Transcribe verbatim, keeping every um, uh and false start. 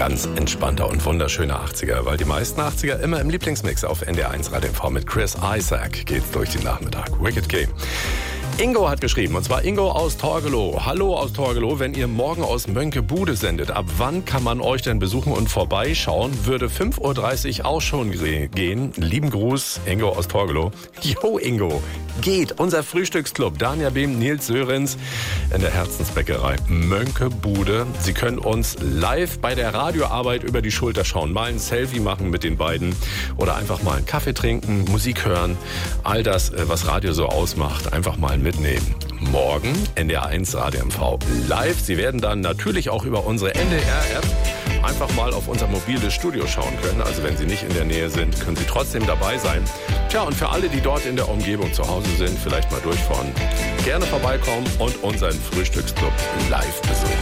ganz entspannter und wunderschöner achtziger, weil die meisten achtziger immer im Lieblingsmix auf N D R eins Radio M V mit Chris Isaak geht's durch den Nachmittag. Wicked Game. Ingo hat geschrieben, und zwar Ingo aus Torgelow. Hallo aus Torgelow, wenn ihr morgen aus Mönckebude sendet, ab wann kann man euch denn besuchen und vorbeischauen? Würde fünf Uhr dreißig auch schon gehen. Lieben Gruß, Ingo aus Torgelow. Jo, Ingo, geht. Unser Frühstücksclub, Dania Behm, Nils Sörenz in der Herzensbäckerei Mönckebude. Sie können uns live bei der Radioarbeit über die Schulter schauen, mal ein Selfie machen mit den beiden oder einfach mal einen Kaffee trinken, Musik hören. All das, was Radio so ausmacht, einfach mal mitnehmen. Morgen N D R eins Radio M V live. Sie werden dann natürlich auch über unsere N D R-App einfach mal auf unser mobiles Studio schauen können. Also wenn Sie nicht in der Nähe sind, können Sie trotzdem dabei sein. Tja, und für alle, die dort in der Umgebung zu Hause sind, vielleicht mal durchfahren, gerne vorbeikommen und unseren Frühstücksclub live besuchen.